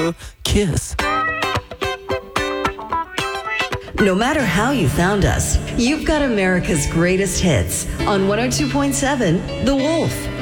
kiss. No matter how you found us, you've got America's greatest hits on 102.7 The Wolf.